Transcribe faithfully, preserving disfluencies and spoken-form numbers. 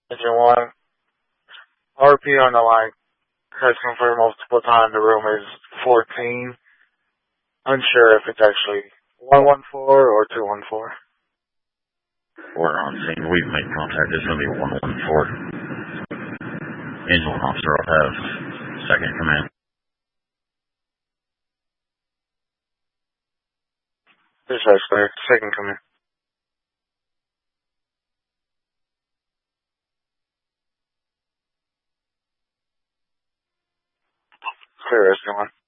Engine one. R P on the line has confirmed multiple times the room is fourteen. Unsure if it's actually one one four or two one four. We're on scene. We've made contact. It's going to be one one four. Engine officer will have second command. Dispatch clear. Second command. Clear, S one.